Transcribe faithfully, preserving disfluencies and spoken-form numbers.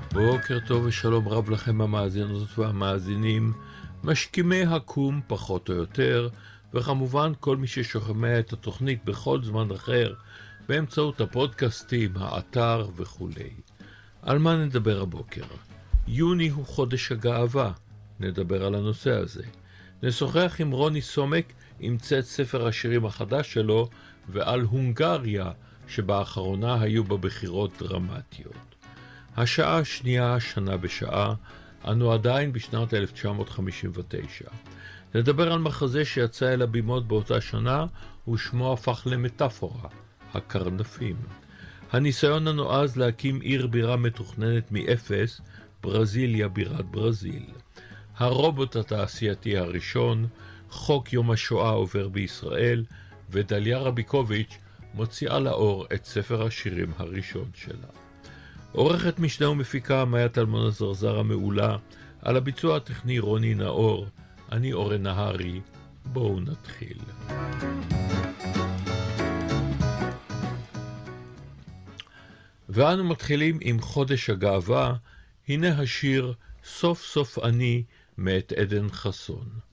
בוקר טוב ושלום רב לכם המאזינות והמאזינים, משכימי הקום פחות או יותר, וכמובן כל מי ששומע את התוכנית בכל זמן אחר, באמצעות הפודקאסטים, האתר וכו'. על מה נדבר הבוקר? יוני הוא חודש הגאווה, נדבר על הנושא הזה. נשוחח עם רוני סומק, ימצא את ספר השירים החדש שלו, ועל הונגריה, שבאחרונה היו בה בחירות דרמטיות. השעה השנייה, שנה בשעה, אנו עדיין בשנת אלף תשע מאות חמישים ותשע. נדבר על מחזה שיצא אל הבימות באותה שנה, ושמו הפך למטאפורה, הקרנפים. הניסיון הנועז להקים עיר בירה מתוכננת מאפס, ברזיליה בירת ברזיל. הרובוט התעשייתי הראשון, חוק יום השואה עובר בישראל, ודליה רביקוביץ' מוציאה לאור את ספר השירים הראשון שלה. עורכת משנה ומפיקה מאיה טלמון הזרזר המעולה, על הביצוע הטכני רוני נאור, אני אורן נהרי, בואו נתחיל. ואנו מתחילים עם חודש הגאווה, הנה השיר סוף סוף אני מאת עדן חסון.